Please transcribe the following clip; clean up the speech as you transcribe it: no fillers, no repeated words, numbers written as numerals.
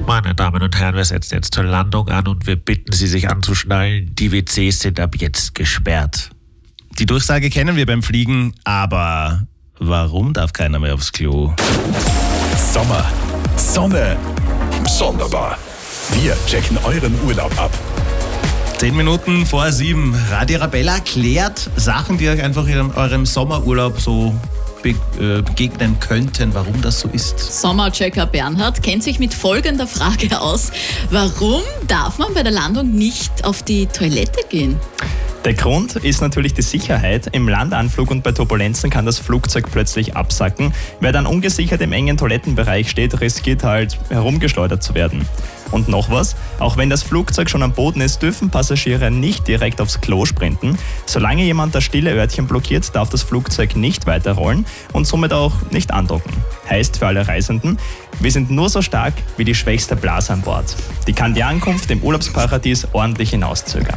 Meine Damen und Herren, wir setzen jetzt zur Landung an und wir bitten Sie, sich anzuschnallen. Die WCs sind ab jetzt gesperrt. Die Durchsage kennen wir beim Fliegen, aber warum darf keiner mehr aufs Klo? Sommer, Sonne, sonderbar. Wir checken euren Urlaub ab. 10 Minuten vor 7. Radio Arabella klärt Sachen, die euch einfach in eurem Sommerurlaub so begegnen könnten, warum das so ist. Sommerchecker Bernhard kennt sich mit folgender Frage aus. Warum darf man bei der Landung nicht auf die Toilette gehen? Der Grund ist natürlich die Sicherheit. Im Landanflug und bei Turbulenzen kann das Flugzeug plötzlich absacken. Wer dann ungesichert im engen Toilettenbereich steht, riskiert halt herumgeschleudert zu werden. Und noch was, auch wenn das Flugzeug schon am Boden ist, dürfen Passagiere nicht direkt aufs Klo sprinten. Solange jemand das stille Örtchen blockiert, darf das Flugzeug nicht weiterrollen und somit auch nicht andocken. Heißt für alle Reisenden, wir sind nur so stark wie die schwächste Blase an Bord. Die kann die Ankunft im Urlaubsparadies ordentlich hinauszögern.